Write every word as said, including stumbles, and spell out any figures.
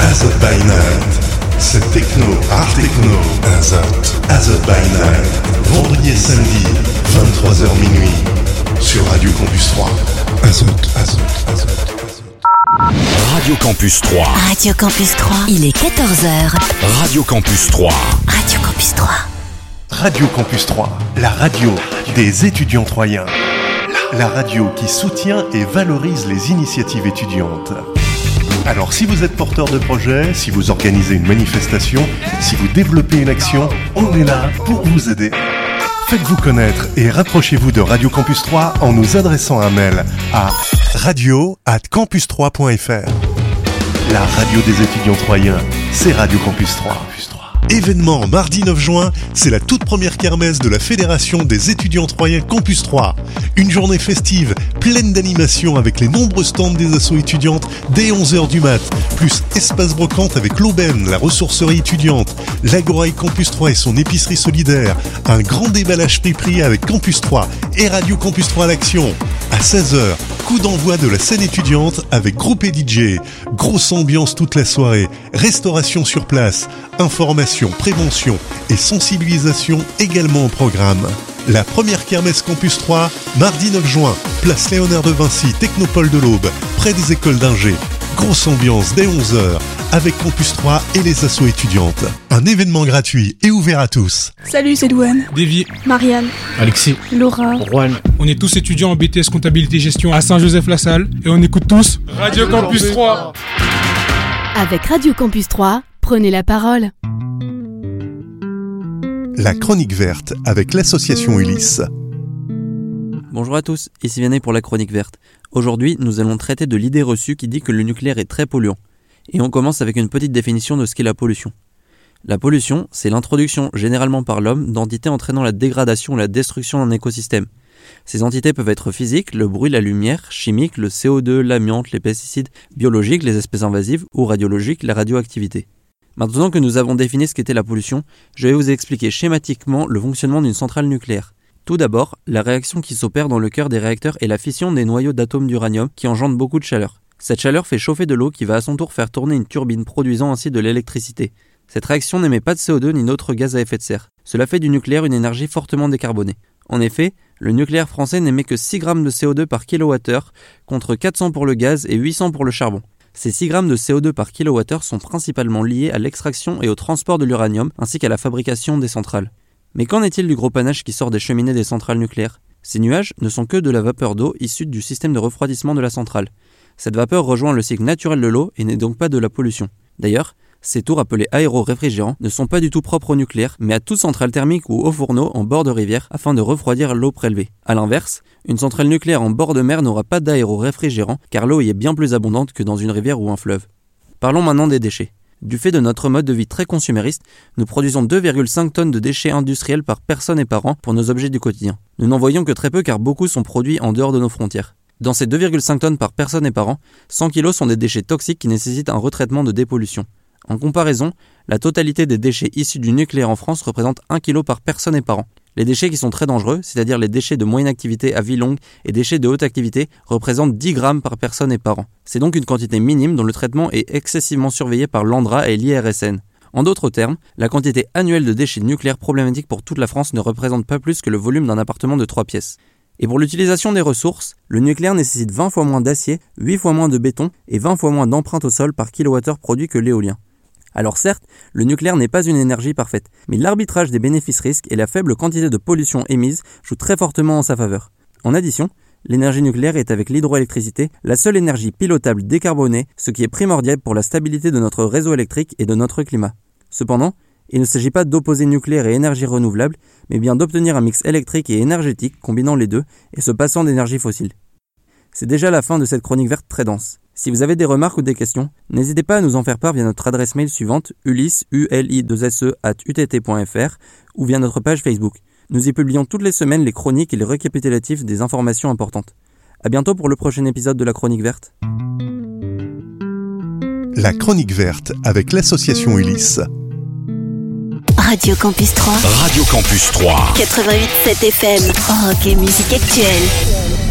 Azote by Night. C'est techno, art techno. Azote. Azote by Night. Vendredi et samedi, vingt-trois heures minuit. Sur Radio Campus trois. Azote, Azote, Azote. Radio Campus trois. Radio Campus trois. Il est quatorze heures. Radio Campus trois. Radio Campus trois. Radio Campus trois, la radio des étudiants troyens. La radio qui soutient et valorise les initiatives étudiantes. Alors si vous êtes porteur de projet, si vous organisez une manifestation, si vous développez une action, on est là pour vous aider. Faites-vous connaître et rapprochez-vous de Radio Campus trois en nous adressant un mail à radio arobase campus trois point f r. La radio des étudiants troyens, c'est Radio Campus trois. Événement mardi neuf juin, c'est la toute première kermesse de la Fédération des étudiants troyens Campus trois. Une journée festive, pleine d'animation avec les nombreux stands des assos étudiantes dès onze heures du mat, plus espace brocante avec l'aubaine, la ressourcerie étudiante, l'Agoraï Campus trois et son épicerie solidaire, un grand déballage prix-prix avec Campus trois et Radio Campus trois à l'action. À seize heures, coup d'envoi de la scène étudiante avec groupe et D J, grosse ambiance toute la soirée, restauration sur place, information, prévention et sensibilisation également au programme. La première kermesse Campus trois, mardi neuf juin, place Léonard de Vinci, Technopole de l'Aube, près des écoles d'ingé. Grosse ambiance dès onze heures, avec Campus trois et les assos étudiantes. Un événement gratuit et ouvert à tous. Salut, c'est Douane. Davy. Marianne. Alexis. Laura. Juan. On est tous étudiants en B T S Comptabilité Gestion à Saint-Joseph-la-Salle et on écoute tous Radio Campus trois. Avec Radio Campus trois, prenez la parole. La chronique verte avec l'association Ulysse. Bonjour à tous, ici Vianney pour la chronique verte. Aujourd'hui, nous allons traiter de l'idée reçue qui dit que le nucléaire est très polluant. Et on commence avec une petite définition de ce qu'est la pollution. La pollution, c'est l'introduction, généralement par l'homme, d'entités entraînant la dégradation ou la destruction d'un écosystème. Ces entités peuvent être physiques, le bruit, la lumière, chimiques, le C O deux, l'amiante, les pesticides, biologiques, les espèces invasives, ou radiologiques, la radioactivité. Maintenant que nous avons défini ce qu'était la pollution, je vais vous expliquer schématiquement le fonctionnement d'une centrale nucléaire. Tout d'abord, la réaction qui s'opère dans le cœur des réacteurs est la fission des noyaux d'atomes d'uranium qui engendre beaucoup de chaleur. Cette chaleur fait chauffer de l'eau qui va à son tour faire tourner une turbine produisant ainsi de l'électricité. Cette réaction n'émet pas de C O deux ni d'autres gaz à effet de serre. Cela fait du nucléaire une énergie fortement décarbonée. En effet, le nucléaire français n'émet que six grammes de C O deux par kilowattheure contre quatre cents pour le gaz et huit cents pour le charbon. Ces six grammes de C O deux par kilowattheure sont principalement liés à l'extraction et au transport de l'uranium ainsi qu'à la fabrication des centrales. Mais qu'en est-il du gros panache qui sort des cheminées des centrales nucléaires ? Ces nuages ne sont que de la vapeur d'eau issue du système de refroidissement de la centrale. Cette vapeur rejoint le cycle naturel de l'eau et n'est donc pas de la pollution. D'ailleurs, ces tours appelés aéro-réfrigérants ne sont pas du tout propres au nucléaire, mais à toute centrale thermique ou au fourneau en bord de rivière afin de refroidir l'eau prélevée. A l'inverse, une centrale nucléaire en bord de mer n'aura pas d'aéro-réfrigérant car l'eau y est bien plus abondante que dans une rivière ou un fleuve. Parlons maintenant des déchets. Du fait de notre mode de vie très consumériste, nous produisons deux virgule cinq tonnes de déchets industriels par personne et par an pour nos objets du quotidien. Nous n'en voyons que très peu car beaucoup sont produits en dehors de nos frontières. Dans ces deux virgule cinq tonnes par personne et par an, cent kilos sont des déchets toxiques qui nécessitent un retraitement de dépollution. En comparaison, la totalité des déchets issus du nucléaire en France représente un kilo par personne et par an. Les déchets qui sont très dangereux, c'est-à-dire les déchets de moyenne activité à vie longue et déchets de haute activité, représentent dix grammes par personne et par an. C'est donc une quantité minime dont le traitement est excessivement surveillé par l'ANDRA et l'I R S N. En d'autres termes, la quantité annuelle de déchets nucléaires problématiques pour toute la France ne représente pas plus que le volume d'un appartement de trois pièces. Et pour l'utilisation des ressources, le nucléaire nécessite vingt fois moins d'acier, huit fois moins de béton et vingt fois moins d'empreinte au sol par kilowattheure produit que l'éolien. Alors certes, le nucléaire n'est pas une énergie parfaite, mais l'arbitrage des bénéfices-risques et la faible quantité de pollution émise jouent très fortement en sa faveur. En addition, l'énergie nucléaire est avec l'hydroélectricité la seule énergie pilotable décarbonée, ce qui est primordial pour la stabilité de notre réseau électrique et de notre climat. Cependant, il ne s'agit pas d'opposer nucléaire et énergie renouvelable, mais bien d'obtenir un mix électrique et énergétique combinant les deux et se passant d'énergie fossile. C'est déjà la fin de cette chronique verte très dense. Si vous avez des remarques ou des questions, n'hésitez pas à nous en faire part via notre adresse mail suivante ulysse u l i deux s e arobase u t t point f r ou via notre page Facebook. Nous y publions toutes les semaines les chroniques et les récapitulatifs des informations importantes. À bientôt pour le prochain épisode de la chronique verte. La chronique verte avec l'association Ulysse. Radio Campus trois. Radio Campus trois. quatre-vingt-huit virgule sept F M. Rock et musique actuelle.